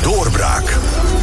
doorbraak.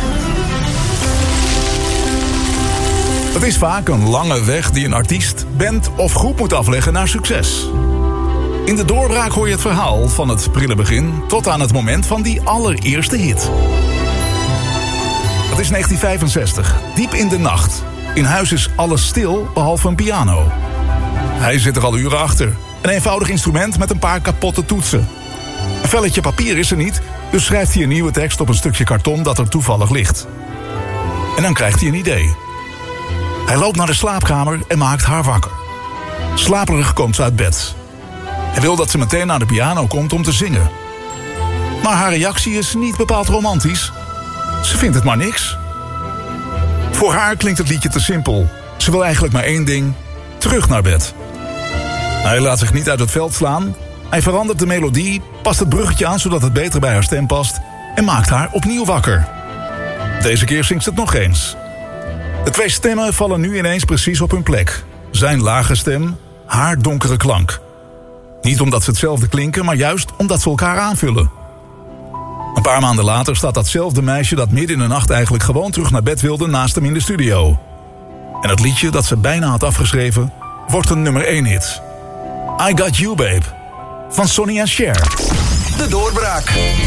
Het is vaak een lange weg die een artiest, band of groep moet afleggen naar succes. In de doorbraak hoor je het verhaal van het prille begin tot aan het moment van die allereerste hit. Het is 1965, diep in de nacht. In huis is alles stil, behalve een piano. Hij zit er al uren achter. Een eenvoudig instrument met een paar kapotte toetsen. Een velletje papier is er niet, dus schrijft hij een nieuwe tekst op een stukje karton dat er toevallig ligt. En dan krijgt hij een idee. Hij loopt naar de slaapkamer en maakt haar wakker. Slaperig komt ze uit bed. Hij wil dat ze meteen naar de piano komt om te zingen. Maar haar reactie is niet bepaald romantisch. Ze vindt het maar niks. Voor haar klinkt het liedje te simpel. Ze wil eigenlijk maar één ding: terug naar bed. Hij laat zich niet uit het veld slaan. Hij verandert de melodie, past het bruggetje aan zodat het beter bij haar stem past en maakt haar opnieuw wakker. Deze keer zingt ze het nog eens. De twee stemmen vallen nu ineens precies op hun plek. Zijn lage stem, haar donkere klank. Niet omdat ze hetzelfde klinken, maar juist omdat ze elkaar aanvullen. Een paar maanden later staat datzelfde meisje dat midden in de nacht eigenlijk gewoon terug naar bed wilde naast hem in de studio. En het liedje dat ze bijna had afgeschreven wordt een nummer 1 hit. I Got You Babe van Sonny & Cher. De doorbraak.